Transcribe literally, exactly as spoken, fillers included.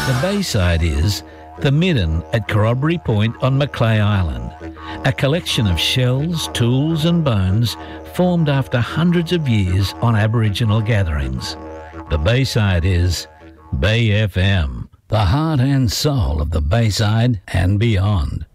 The Bayside is the Midden at Corroboree Point on Macleay Island, a collection of shells, tools and bones formed after hundreds of years on Aboriginal gatherings. The Bayside is Bay F M, the heart and soul of the Bayside and beyond.